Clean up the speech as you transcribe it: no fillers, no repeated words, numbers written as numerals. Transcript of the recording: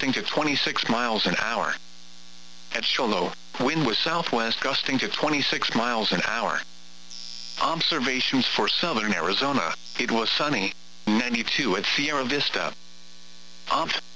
gusting to 26 miles an hour. At Cholo, wind was southwest gusting to 26 miles an hour. Observations for southern Arizona: it was sunny, 92 at Sierra Vista.